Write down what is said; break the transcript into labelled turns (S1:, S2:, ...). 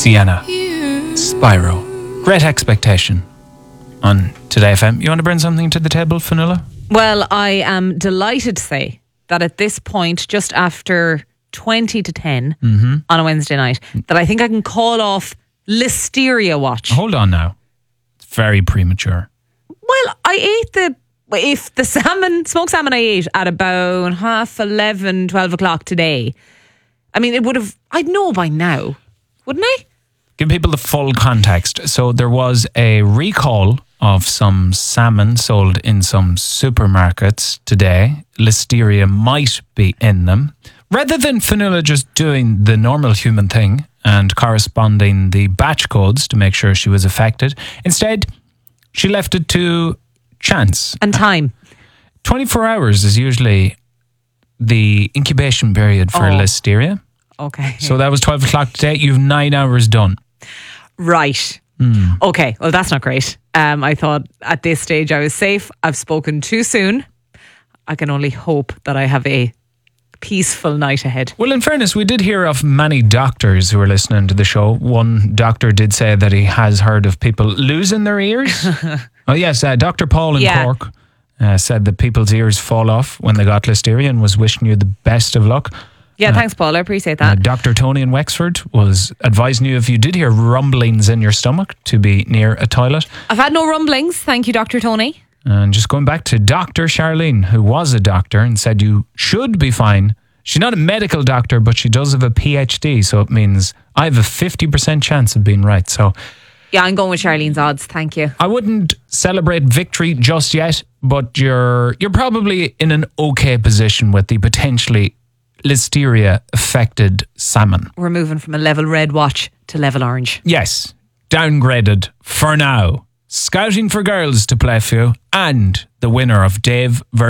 S1: Sienna, Spyro. Great Expectation on Today FM. You want to bring something to the table, Fionnuala?
S2: Well, I am delighted to say that at this point, just after 20 to 10 on a Wednesday night, that I think I can call off Listeria Watch.
S1: Hold on now. It's very premature.
S2: Well, I ate the smoked salmon I ate at about 11:30, 12 o'clock today. I mean, I'd know by now, wouldn't I?
S1: Give people the full context. So there was a recall of some salmon sold in some supermarkets today. Listeria might be in them. Rather than Fionnuala just doing the normal human thing and corresponding the batch codes to make sure she was affected, instead, she left it to chance.
S2: And time.
S1: 24 hours is usually the incubation period for Listeria.
S2: Okay.
S1: So that was 12 o'clock today. You've 9 hours done.
S2: Right. Okay. Well, that's not great. I thought at this stage I was safe. I've spoken too soon. I can only hope that I have a peaceful night ahead.
S1: Well, in fairness, we did hear of many doctors who were listening to the show. One doctor did say that he has heard of people losing their ears. Oh, yes. Dr. Paul in Cork said that people's ears fall off when they got Listeria and was wishing you the best of luck.
S2: Yeah, thanks, Paul. I appreciate that.
S1: Dr. Tony in Wexford was advising you if you did hear rumblings in your stomach to be near a toilet.
S2: I've had no rumblings. Thank you, Dr. Tony.
S1: And just going back to Dr. Charlene, who was a doctor and said you should be fine. She's not a medical doctor, but she does have a PhD. So it means I have a 50% chance of being right. So
S2: yeah, I'm going with Charlene's odds. Thank you.
S1: I wouldn't celebrate victory just yet, but you're probably in an okay position with the potentially Listeria affected salmon.
S2: We're moving from a level red watch to level orange.
S1: Yes, downgraded for now. Scouting for girls to play for you and the winner of Dave versus